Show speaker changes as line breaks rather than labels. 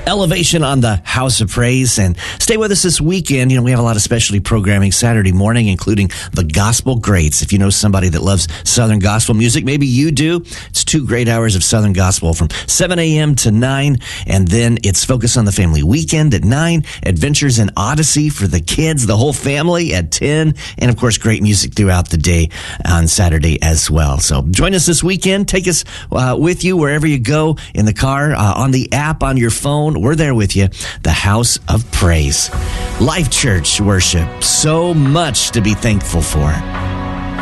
Elevation on the House of Praise. And stay with us this weekend. We have a lot of specialty programming Saturday morning, including the Gospel Greats. If you know somebody that loves Southern gospel music, maybe you do. It's 2 great hours of Southern gospel from 7 a.m. to 9. And then it's Focus on the Family Weekend at 9. Adventures in Odyssey for the kids, the whole family at 10. And of course, great music throughout the day on Saturday as well. So join us this weekend. Take us with you wherever you go, in the car, on the app, on your phone. We're there with you. The House of Praise. Life Church worship. So much to be thankful for.